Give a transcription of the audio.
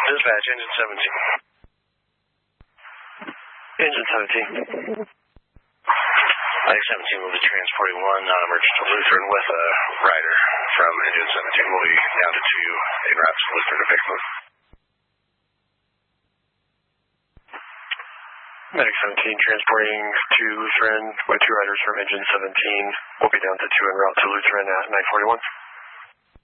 Dispatch, engine 17. Engine 17. Medic 17 will be transporting one non-emergent to Lutheran with a rider from engine 17. We'll be down to 2 en route to Lutheran to Vicksburg. Medic 17 transporting to Lutheran with 2 riders from engine 17. We'll be down to 2 en route to Lutheran at 941.